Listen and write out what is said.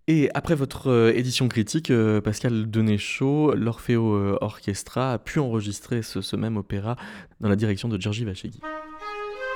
Et après votre édition critique, Pascal Denéchaud, l'Orfeo Orchestra a pu enregistrer ce même opéra dans la direction de György Vasheggi.